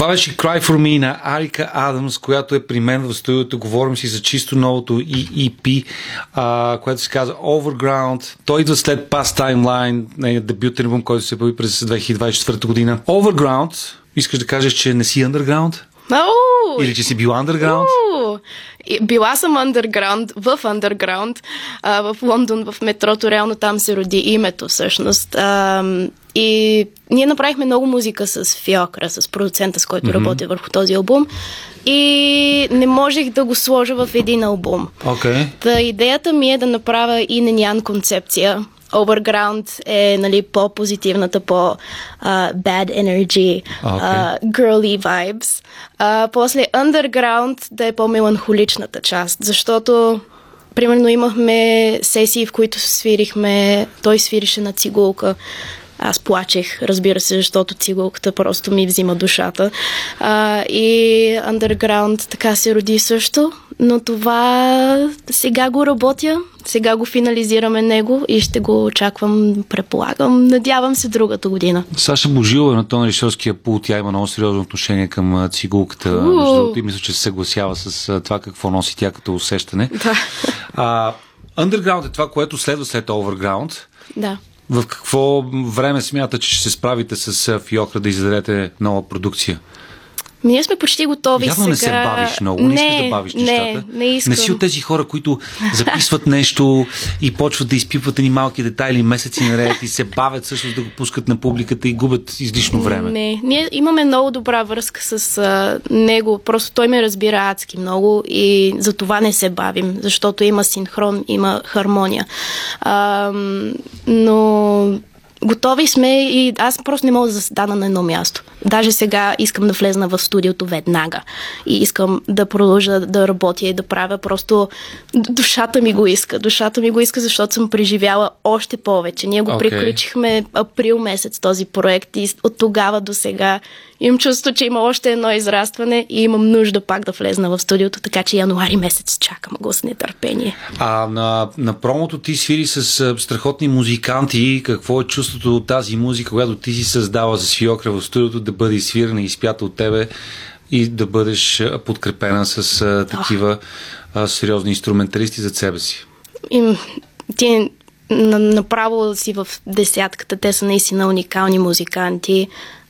Това беше Cry For Me на Арика Адамс, която е при мен в студиото. Говорим си за чисто новото EP, което се казва Overground. Той идва след Past Timeline, дебютен албум, който се появи през 2024 година. Overground, искаш да кажеш, че не си underground? Или че си бил underground? Била съм underground, в Лондон, в метрото, реално там се роди името всъщност. И ние направихме много музика с Фиокра, с продуцента, с който работя върху този албум. И не можех да го сложа в един албум. Та идеята ми е да направя инь-ян концепция. Overground е, нали, по-позитивната, bad energy, girly vibes. После Underground да е по-меланхоличната част, защото примерно имахме сесии, в които свирихме, той свирише на цигулка. Аз плачех, разбира се, защото цигулката просто ми взима душата. И Underground така се роди също, но това сега го работя, сега го финализираме него и ще го очаквам, предполагам, надявам се другата година. Саша Божилова на тон режисьорския пулт, тя има много сериозно отношение към цигулката, между другото, и мисля, че се съгласява с това какво носи тя като усещане. Да. Underground е това, което следва след Overground. Да. В какво време смята, че ще се справите с Фиокра да издадете нова продукция? Ние сме почти готови Явно сега. Не се бавиш много, не искаш да бавиш нещата. Не искам. Не си от тези хора, които записват нещо и почват да изпипват едни малки детайли месеци наред и се бавят също да го пускат на публиката и губят излишно време. Не, ние имаме много добра връзка с него, просто той ме разбира адски много и за това не се бавим, защото има синхрон, има хармония. Но готови сме и аз просто не мога да заседана на едно място. Даже сега искам да влезна в студиото веднага и искам да продължа да работя и да правя, просто душата ми го иска. Душата ми го иска, защото съм преживяла още повече. Ние го приключихме април месец този проект и от тогава до сега имам чувство, че има още едно израстване и имам нужда пак да влезна в студиото, така че януари месец чакам го с нетърпение. На промото ти свири с страхотни музиканти. Какво е чувството от тази музика, която ти си създала за Фиокра в студиото, да бъде изсвирена и изпята от тебе и да бъдеш подкрепена с такива сериозни инструменталисти зад себе си? Ти направо си в десятката. Те са наистина уникални музиканти.